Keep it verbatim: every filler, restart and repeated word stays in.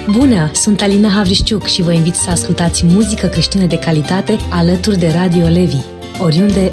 Bună, sunt Alina Havrișciuc și vă invit să ascultați muzică creștină de calitate alături de Radio Levi. Oriunde